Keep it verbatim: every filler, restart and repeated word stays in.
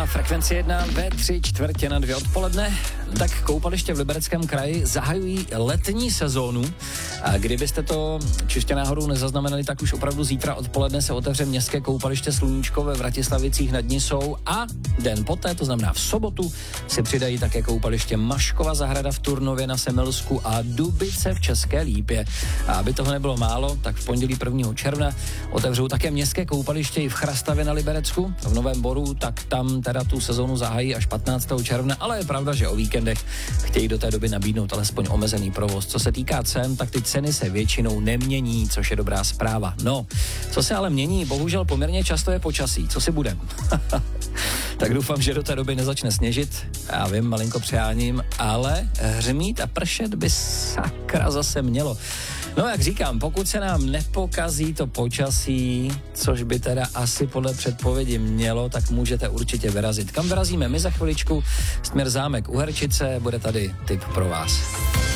na Frekvenci jedna ve tři čtvrtě na dvě odpoledne. Tak koupaliště v Libereckém kraji zahajují letní sezónu. A kdybyste to čistě náhodou nezaznamenali, tak už opravdu zítra odpoledne se otevře městské koupaliště Sluníčko ve Vratislavicích nad Nisou a den poté, to znamená v sobotu, si přidají také koupaliště Maškova zahrada v Turnově na Semilsku a Dubice v České Lípě. A aby toho nebylo málo, tak v pondělí prvního června otevřou také městské koupaliště i v Chrastavě na Liberecku, v Novém Boru, tak tam teda tu sezónu zahájí až patnáctého června, ale je pravda, že o víkendech chtějí do té doby nabídnout alespoň omezený provoz. Co se týká cen, tak ty ceny se většinou nemění, což je dobrá zpráva. No, co se ale mění, bohužel poměrně často je počasí. Co si budem? Tak doufám, že do té doby nezačne sněžit. Já vím, malinko přeháním, ale hřmít a pršet by sakra zase mělo. No jak říkám, pokud se nám nepokazí to počasí, což by teda asi podle předpovědi mělo, tak můžete určitě vyrazit. Kam vyrazíme my za chviličku? Směr zámek Uherčice, bude tady tip pro vás.